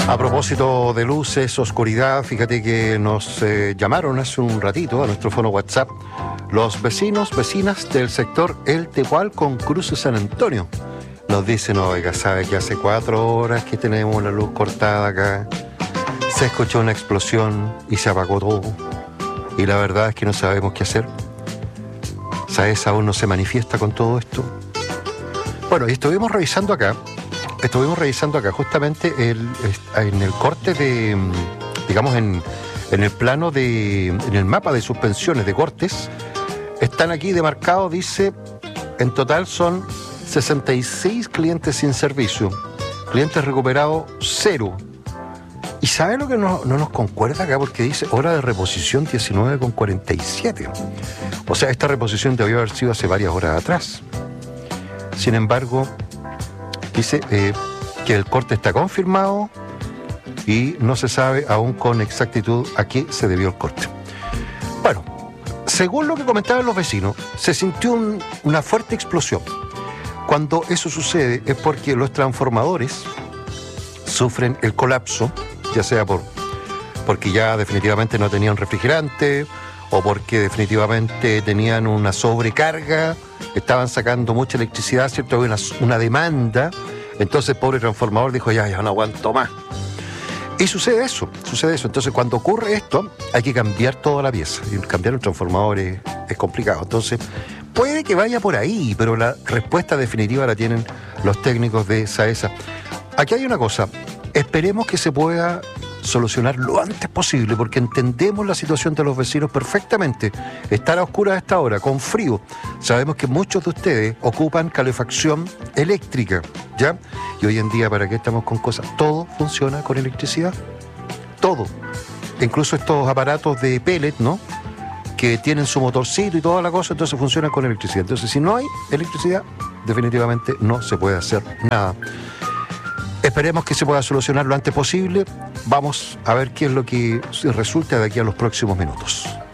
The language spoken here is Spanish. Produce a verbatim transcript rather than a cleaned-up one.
A propósito de luces, oscuridad, fíjate que nos eh, llamaron hace un ratito a nuestro fono WhatsApp los vecinos, vecinas del sector El Tepual con Cruces San Antonio. Nos dicen, oiga, sabe que hace cuatro horas que tenemos la luz cortada acá, se escuchó una explosión y se apagó todo. Y la verdad es que no sabemos qué hacer. ¿Sabes? Aún no se manifiesta con todo esto. Bueno, y estuvimos revisando acá, estuvimos revisando acá justamente el, en el corte de, digamos, en, en el plano de, en el mapa de suspensiones de cortes, están aquí demarcados, dice, en total son sesenta y seis clientes sin servicio, clientes recuperados, cero. ¿Y sabe lo que no, no nos concuerda acá? Porque dice hora de reposición diecinueve con cuarenta y siete. O sea, esta reposición debió haber sido hace varias horas atrás. Sin embargo, dice eh, que el corte está confirmado y no se sabe aún con exactitud a qué se debió el corte. Bueno, según lo que comentaban los vecinos, se sintió un, una fuerte explosión. Cuando eso sucede es porque los transformadores sufren el colapso, ya sea por porque ya definitivamente no tenían refrigerante o porque definitivamente tenían una sobrecarga, estaban sacando mucha electricidad, ¿cierto? Había una, una demanda, entonces el pobre transformador dijo, ya, ya no aguanto más. Y sucede eso, sucede eso. Entonces cuando ocurre esto, hay que cambiar toda la pieza. Y cambiar un transformador es, es complicado. Entonces, puede que vaya por ahí, pero la respuesta definitiva la tienen los técnicos de SAESA. Aquí hay una cosa, esperemos que se pueda solucionar lo antes posible, porque entendemos la situación de los vecinos perfectamente. Estar a oscuras a esta hora, con frío. Sabemos que muchos de ustedes ocupan calefacción eléctrica, ¿ya? Y hoy en día, ¿para qué estamos con cosas? Todo funciona con electricidad. Todo. Incluso estos aparatos de pellet, ¿no? Que tienen su motorcito y toda la cosa, entonces funcionan con electricidad. Entonces, si no hay electricidad, definitivamente no se puede hacer nada. Esperemos que se pueda solucionar lo antes posible. Vamos a ver qué es lo que resulta de aquí a los próximos minutos.